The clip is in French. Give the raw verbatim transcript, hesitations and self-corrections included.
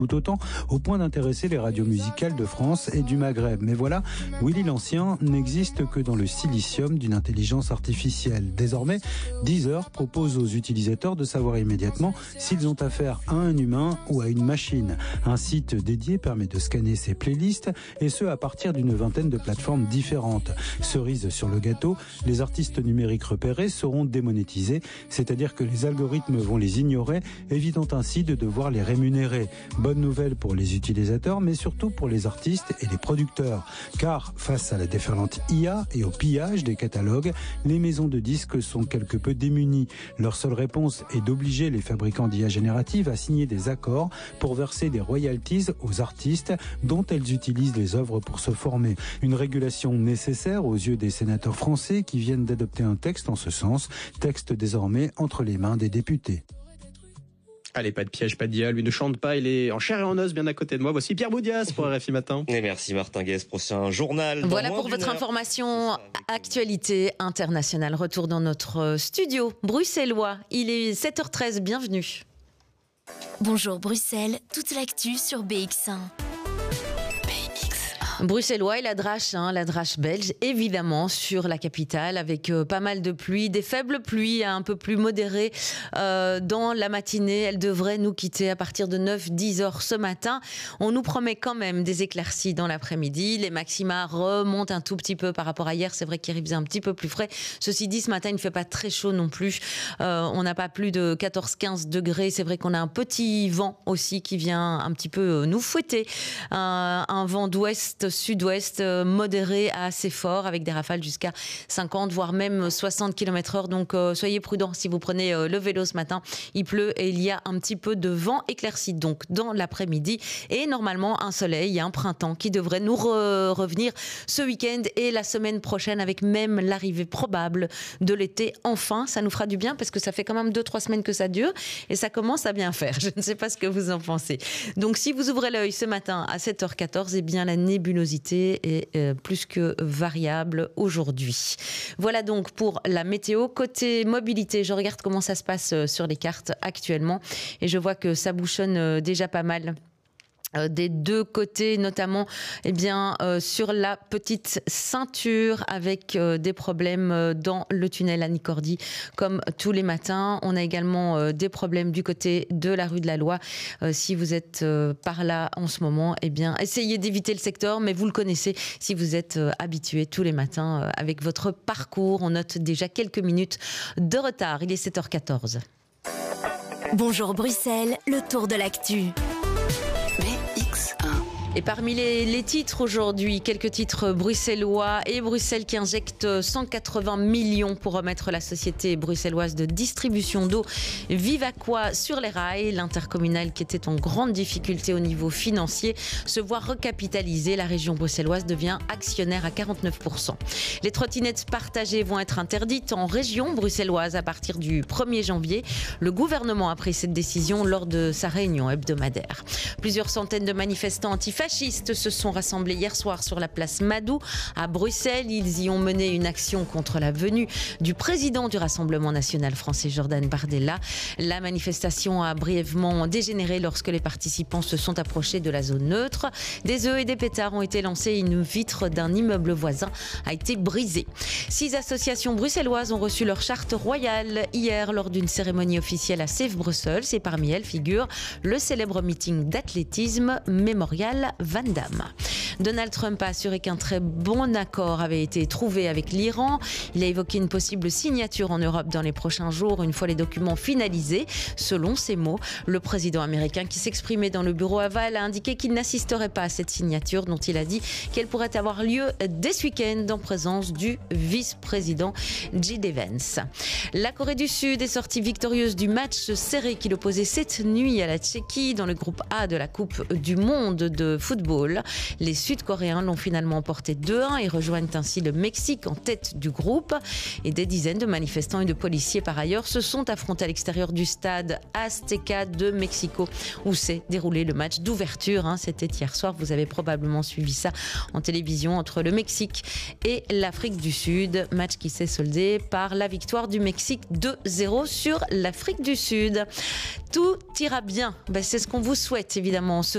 tout autant, au point d'intéresser les radios musicales de France et du Maghreb. Mais voilà, Willy l'Ancien n'existe que dans le silicium d'une intelligence artificielle. Désormais, Deezer propose aux utilisateurs de savoir immédiatement s'ils ont affaire à un humain ou à une machine. Un site dédié permet de scanner ses playlists, et ce à partir d'une vingtaine de plateformes différentes. Cerise sur le gâteau, les artistes numériques repérés seront démonétisés, c'est-à-dire que les algorithmes vont les ignorer, évitant ainsi de devoir les rémunérer. Bonne nouvelle pour les utilisateurs, mais surtout pour les artistes et les producteurs. Car face à la déferlante I A et au pillage des catalogues, les maisons de disques sont quelque peu démunies. Leur seule réponse est d'obliger les fabricants d'I A générative à signer des accords pour verser des royalties aux artistes dont elles utilisent les œuvres pour se former. Une régulation nécessaire aux yeux des sénateurs français qui viennent d'adopter un texte en ce sens, texte désormais entre les mains des députés. Allez, pas de piège, pas de dia, lui ne chante pas, il est en chair et en os bien à côté de moi. Voici Pierre Boudias pour R F I Matin. Et merci Martin Guez, prochain journal. Voilà pour votre information, actualité internationale. Retour dans notre studio bruxellois. Il est sept heures treize, bienvenue. Bonjour Bruxelles, toute l'actu sur B X un. Bruxellois et la drache, hein, la drache belge, évidemment, sur la capitale, avec euh, pas mal de pluie, des faibles pluies un peu plus modérées euh, dans la matinée. Elle devrait nous quitter à partir de neuf dix heures ce matin. On nous promet quand même des éclaircies dans l'après-midi. Les maxima remontent un tout petit peu par rapport à hier. C'est vrai qu'il faisait un petit peu plus frais. Ceci dit, ce matin, il ne fait pas très chaud non plus. Euh, on n'a pas plus de quatorze quinze degrés. C'est vrai qu'on a un petit vent aussi qui vient un petit peu nous fouetter. Euh, un vent d'ouest sud-ouest modéré à assez fort avec des rafales jusqu'à cinquante voire même soixante kilomètres heure, donc euh, soyez prudents si vous prenez euh, le vélo ce matin. Il pleut et il y a un petit peu de vent éclairci donc dans l'après-midi et normalement un soleil, il y a un printemps qui devrait nous re revenir ce week-end et la semaine prochaine avec même l'arrivée probable de l'été. Enfin, ça nous fera du bien parce que ça fait quand même deux trois semaines que ça dure et ça commence à bien faire. Je ne sais pas ce que vous en pensez. Donc si vous ouvrez l'œil ce matin à sept heures quatorze, eh bien la nébuleuse est euh, plus que variable aujourd'hui. Voilà donc pour la météo. Côté mobilité, je regarde comment ça se passe sur les cartes actuellement et je vois que ça bouchonne déjà pas mal. Euh, des deux côtés, notamment eh bien, euh, sur la petite ceinture avec euh, des problèmes euh, dans le tunnel Annicordy comme tous les matins. On a également euh, des problèmes du côté de la rue de la Loi. Euh, si vous êtes euh, par là en ce moment, eh bien, essayez d'éviter le secteur, mais vous le connaissez si vous êtes euh, habitué tous les matins euh, avec votre parcours. On note déjà quelques minutes de retard. Il est sept heures quatorze. Bonjour Bruxelles, le tour de l'actu. B X un. Et parmi les, les titres aujourd'hui, quelques titres bruxellois et Bruxelles qui injecte cent quatre-vingts millions pour remettre la société bruxelloise de distribution d'eau Vivaqua sur les rails. L'intercommunale qui était en grande difficulté au niveau financier se voit recapitaliser. La région bruxelloise devient actionnaire à quarante-neuf pour cent. Les trottinettes partagées vont être interdites en région bruxelloise à partir du premier janvier. Le gouvernement a pris cette décision lors de sa réunion hebdomadaire. Plusieurs centaines de manifestants antifascistes fascistes se sont rassemblés hier soir sur la place Madou à Bruxelles. Ils y ont mené une action contre la venue du président du Rassemblement national français, Jordan Bardella. La manifestation a brièvement dégénéré lorsque les participants se sont approchés de la zone neutre. Des œufs et des pétards ont été lancés et une vitre d'un immeuble voisin a été brisée. Six associations bruxelloises ont reçu leur charte royale hier lors d'une cérémonie officielle à Save Brussels et parmi elles figure le célèbre meeting d'athlétisme Mémorial Van Damme. Donald Trump a assuré qu'un très bon accord avait été trouvé avec l'Iran. Il a évoqué une possible signature en Europe dans les prochains jours, une fois les documents finalisés. Selon ses mots, le président américain qui s'exprimait dans le bureau aval a indiqué qu'il n'assisterait pas à cette signature dont il a dit qu'elle pourrait avoir lieu dès ce week-end en présence du vice-président J D Vance. La Corée du Sud est sortie victorieuse du match serré qui l'opposait cette nuit à la Tchéquie dans le groupe A de la Coupe du Monde de football. Les Sud-Coréens l'ont finalement emporté deux un et rejoignent ainsi le Mexique en tête du groupe. Et des dizaines de manifestants et de policiers par ailleurs se sont affrontés à l'extérieur du stade Azteca de Mexico où s'est déroulé le match d'ouverture. Hein. C'était hier soir, vous avez probablement suivi ça en télévision entre le Mexique et l'Afrique du Sud. Match qui s'est soldé par la victoire du Mexique deux zéro sur l'Afrique du Sud. Tout ira bien, ben, c'est ce qu'on vous souhaite évidemment.